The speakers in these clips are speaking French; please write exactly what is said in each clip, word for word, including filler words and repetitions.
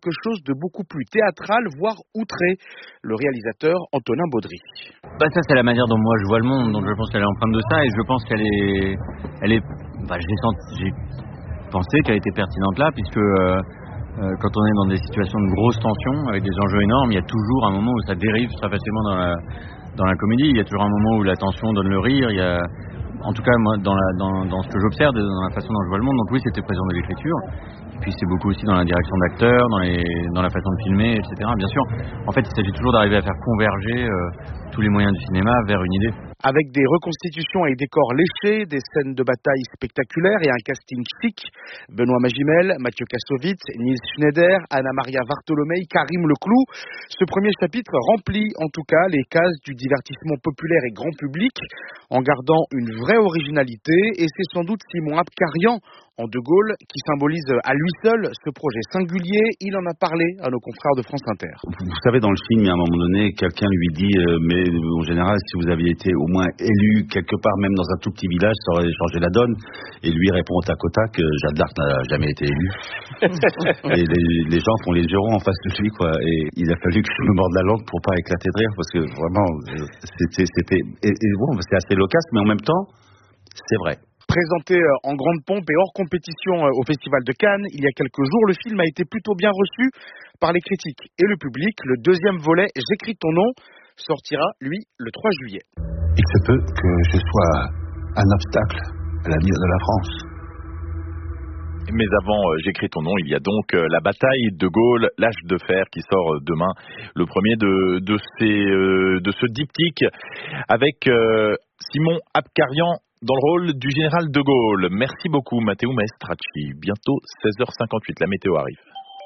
quelque chose de beaucoup plus théâtral, voire outré. Le réalisateur Antonin Baudry. Bah ça c'est la manière dont moi je vois le monde, donc je pense qu'elle est empreinte de ça et je pense qu'elle est, elle est, bah, j'ai, senti, j'ai pensé qu'elle était pertinente là puisque euh, euh, quand on est dans des situations de grosse tension avec des enjeux énormes, il y a toujours un moment où ça dérive très facilement dans la, dans la comédie. Il y a toujours un moment où la tension donne le rire. Il y a, en tout cas moi dans, la, dans, dans ce que j'observe, dans la façon dont je vois le monde. Donc oui, c'était présent de l'écriture. Puis c'est beaucoup aussi dans la direction d'acteurs, dans, les, dans la façon de filmer, et cetera. Bien sûr, en fait, il s'agit toujours d'arriver à faire converger euh, tous les moyens du cinéma vers une idée. Avec des reconstitutions et décors léchés, des scènes de bataille spectaculaires et un casting chic, Benoît Magimel, Mathieu Kassovitz, Nils Schneider, Anna Maria Bartolomei, Karim Leclou. Ce premier chapitre remplit en tout cas les cases du divertissement populaire et grand public en gardant une vraie originalité, et c'est sans doute Simon Abkarian en De Gaulle qui symbolise à lui seul ce projet singulier. Il en a parlé à nos confrères de France Inter. Vous savez, dans le film, à un moment donné, quelqu'un lui dit euh, mais en général, si vous aviez été au moins élu quelque part, même dans un tout petit village, ça aurait changé la donne. Et lui répond au tac au tac que Jeanne d'Arc n'a jamais été élue. Et les, les gens font les jurons en face de lui, quoi. Et il a fallu que je me morde la langue pour pas éclater de rire, parce que vraiment, c'était, c'était et, et bon, c'est assez loquace, mais en même temps, c'est vrai. Présenté en grande pompe et hors compétition au Festival de Cannes, il y a quelques jours, le film a été plutôt bien reçu par les critiques et le public. Le deuxième volet, J'écris ton nom, sortira, lui, le trois juillet. Il se peut que je sois un obstacle à l'avenir de la France. Mais avant euh, J'écris ton nom, il y a donc euh, la bataille de Gaulle, l'âge de fer qui sort euh, demain. Le premier de, de, ces, euh, de ce diptyque avec euh, Simon Abkarian dans le rôle du général de Gaulle. Merci beaucoup Matteo Maestracci. Bientôt seize heures cinquante-huit, la météo arrive.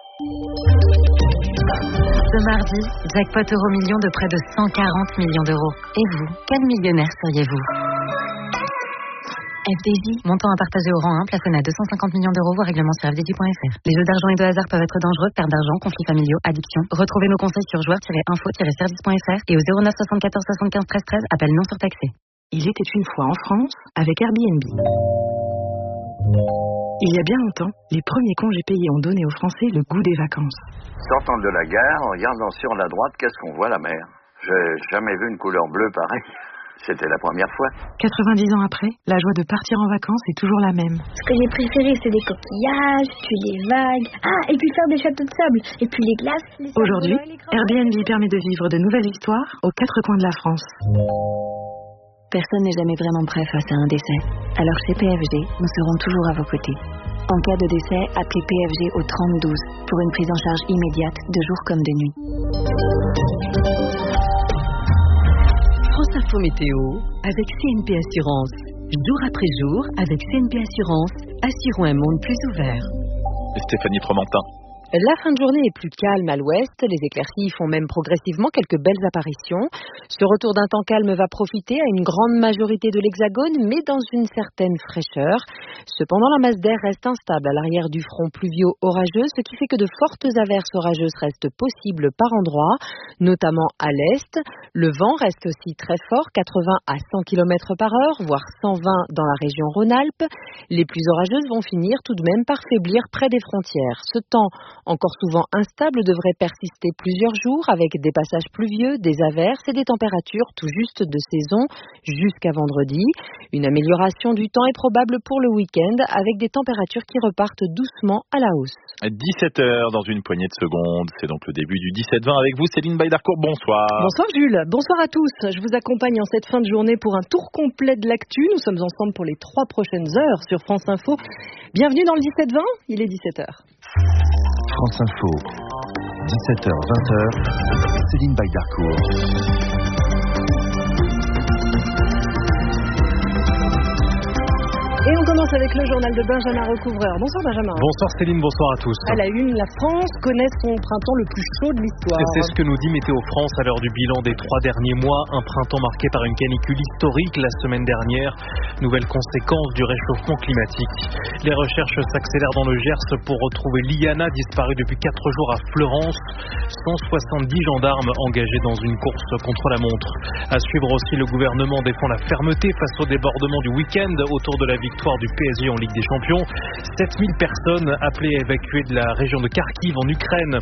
Ce mardi, jackpot euro million de près de cent quarante millions d'euros. Et vous, quel millionnaire seriez-vous ? F D J, montant à partager au rang un, plafonné à deux cent cinquante millions d'euros, voire règlement sur f d j point f r. Les jeux d'argent et de hasard peuvent être dangereux, perte d'argent, conflits familiaux, addiction. Retrouvez nos conseils sur joueurs tiret info tiret service point f r et au zéro neuf soixante-quatorze soixante-quinze treize treize, appel non surtaxé. Il était une fois en France avec Airbnb. Il y a bien longtemps, les premiers congés payés ont donné aux Français le goût des vacances. Sortant de la gare, en regardant sur la droite, qu'est-ce qu'on voit, la mer? J'ai jamais vu une couleur bleue pareille. C'était la première fois. quatre-vingt-dix ans après, la joie de partir en vacances est toujours la même. Ce que j'ai préféré, c'est les coquillages, puis les vagues. Ah, et puis faire des châteaux de sable, et puis les glaces. Les Aujourd'hui, Airbnb permet de vivre de nouvelles histoires aux quatre coins de la France. Personne n'est jamais vraiment prêt face à un décès. Alors chez P F G, nous serons toujours à vos côtés. En cas de décès, appelez P F G au trente douze pour une prise en charge immédiate de jour comme de nuit. France Info Météo avec C N P Assurance. Jour après jour, avec C N P Assurance, assurons un monde plus ouvert. Stéphanie Fromentin. La fin de journée est plus calme à l'ouest, les éclaircies font même progressivement quelques belles apparitions. Ce retour d'un temps calme va profiter à une grande majorité de l'Hexagone, mais dans une certaine fraîcheur. Cependant, la masse d'air reste instable à l'arrière du front pluvio-orageux, ce qui fait que de fortes averses orageuses restent possibles par endroits, notamment à l'est. Le vent reste aussi très fort, quatre-vingts à cent kilomètres par heure, voire cent vingt dans la région Rhône-Alpes. Les pluies orageuses vont finir tout de même par faiblir près des frontières. Ce temps encore souvent instable, devrait persister plusieurs jours avec des passages pluvieux, des averses et des températures tout juste de saison jusqu'à vendredi. Une amélioration du temps est probable pour le week-end avec des températures qui repartent doucement à la hausse. dix-sept heures dans une poignée de secondes, c'est donc le début du dix-sept vingt avec vous Céline Baydarcourt, bonsoir. Bonsoir Jules, bonsoir à tous. Je vous accompagne en cette fin de journée pour un tour complet de l'actu. Nous sommes ensemble pour les trois prochaines heures sur France Info. Bienvenue dans le dix-sept vingt, il est dix-sept heures. France Info, dix-sept heures vingt heures, Céline Baydarcourt. Et on commence avec le journal de Benjamin Recouvreur. Bonsoir Benjamin. Bonsoir Céline, bonsoir à tous. À la une, la France connaît son printemps le plus chaud de l'histoire. Et c'est ce que nous dit Météo France à l'heure du bilan des trois derniers mois. Un printemps marqué par une canicule historique la semaine dernière. Nouvelle conséquence du réchauffement climatique. Les recherches s'accélèrent dans le Gers pour retrouver Liana, disparue depuis quatre jours à Fleurance. cent soixante-dix gendarmes engagés dans une course contre la montre. À suivre aussi, le gouvernement défend la fermeté face au débordement du week-end autour de la victoire du P S G en Ligue des Champions. sept mille personnes appelées à évacuer de la région de Kharkiv en Ukraine